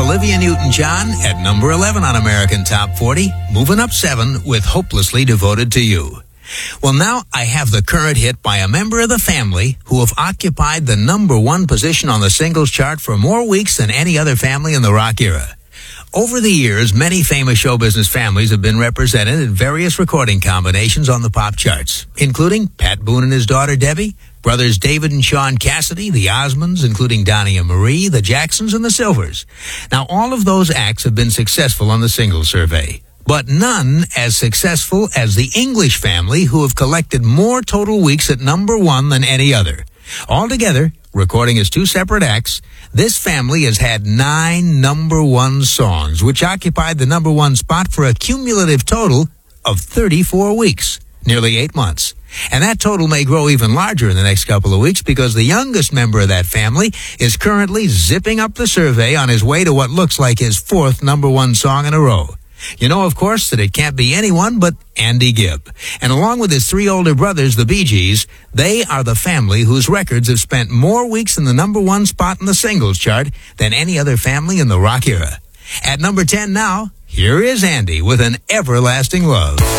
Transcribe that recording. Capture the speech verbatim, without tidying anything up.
Olivia Newton-John at number eleven on American Top forty, moving up seven with Hopelessly Devoted to You. Well, now I have the current hit by a member of the family who have occupied the number one position on the singles chart for more weeks than any other family in the rock era. Over the years, many famous show business families have been represented in various recording combinations on the pop charts, including Pat Boone and his daughter Debbie, brothers David and Sean Cassidy, the Osmonds, including Donnie and Marie, the Jacksons, and the Silvers. Now, all of those acts have been successful on the singles survey, but none as successful as the English family, who have collected more total weeks at number one than any other. Altogether, recording as two separate acts, this family has had nine number one songs, which occupied the number one spot for a cumulative total of thirty-four weeks, nearly eight months. And that total may grow even larger in the next couple of weeks because the youngest member of that family is currently zipping up the survey on his way to what looks like his fourth number one song in a row. You know, of course, that it can't be anyone but Andy Gibb. And along with his three older brothers, the Bee Gees, they are the family whose records have spent more weeks in the number one spot in the singles chart than any other family in the rock era. At number ten now, here is Andy with An Everlasting Love.